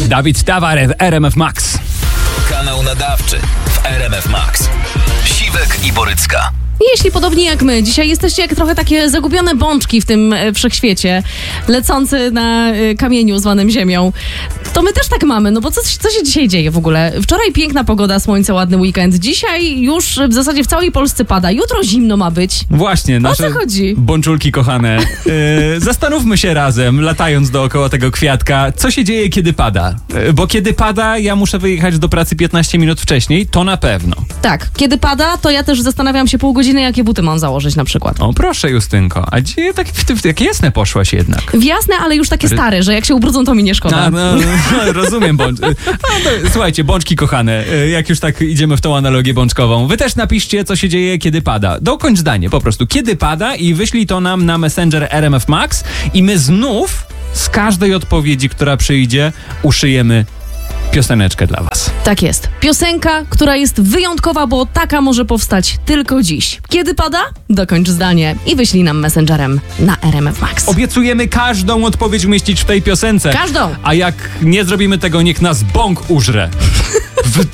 Dawid Tawar w RMF Max. Kanał nadawczy w RMF Max. Siwek i Borycka. Jeśli podobnie jak my, dzisiaj jesteście jak trochę takie zagubione bączki w tym wszechświecie, lecący na kamieniu zwanym ziemią, to my też tak mamy, no bo co się dzisiaj dzieje w ogóle? Wczoraj piękna pogoda, słońce, ładny weekend. Dzisiaj już w zasadzie w całej Polsce pada. Jutro zimno ma być. Właśnie, nasze o co chodzi? Bączulki kochane. Zastanówmy się razem, latając dookoła tego kwiatka, co się dzieje, kiedy pada. Bo kiedy pada, ja muszę wyjechać do pracy 15 minut wcześniej, to na pewno. Tak, kiedy pada, to ja też zastanawiam się pół godziny, jakie buty mam założyć na przykład. O proszę, Justynko, a gdzie tak w jasne poszłaś jednak? W jasne, ale już takie stare, że jak się ubrudzą, to mi nie szkoda. Rozumiem, słuchajcie, bączki kochane, jak już tak idziemy w tą analogię bączkową, wy też napiszcie, co się dzieje, kiedy pada. Dokończ zdanie, po prostu, kiedy pada i wyślij to nam na Messenger RMF Max i my znów z każdej odpowiedzi, która przyjdzie, uszyjemy pioseneczkę dla was. Tak jest. Piosenka, która jest wyjątkowa, bo taka może powstać tylko dziś. Kiedy pada? Dokończ zdanie i wyślij nam messengerem na RMF Max. Obiecujemy każdą odpowiedź umieścić w tej piosence. Każdą! A jak nie zrobimy tego, niech nas bąk użre.